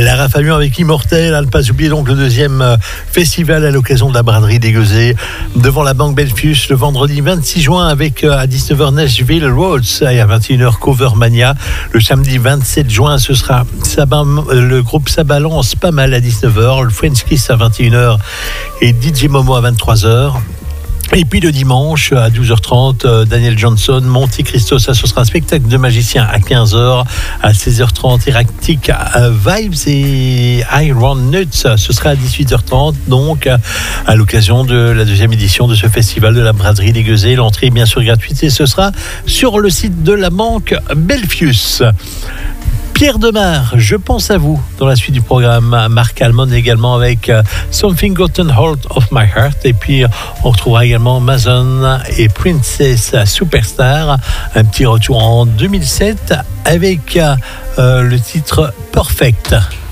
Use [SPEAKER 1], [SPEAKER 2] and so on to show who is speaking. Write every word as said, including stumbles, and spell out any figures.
[SPEAKER 1] Lara Fabian avec Immortel, à ne pas oublier donc le deuxième euh, festival à l'occasion de la braderie des Gueusets devant la Banque Belfius le vendredi vingt-six juin avec euh, à dix-neuf heures Nashville Roads et à vingt et une heures Covermania. Le samedi vingt-sept juin ce sera Saba, le groupe Sabalance pas mal à dix-neuf heures, le French Kiss à vingt et une heures et D J Momo à vingt-trois heures. Et puis le dimanche à douze heures trente, Daniel Johnson, Monte Cristo, ça ce sera un spectacle de magicien à quinze heures, à seize heures trente, Erratic Vibes et Iron Nuts, ce sera à dix-huit heures trente, donc à l'occasion de la deuxième édition de ce festival de la braderie des Gueusets. L'entrée est bien sûr gratuite et ce sera sur le site de la Banque Belfius. Pierre Demar, je pense à vous dans la suite du programme. Marc Almond également avec Something Gotten Hold of My Heart. Et puis on retrouvera également Mason et Princess Superstar. Un petit retour en deux mille sept avec euh, le titre Perfect.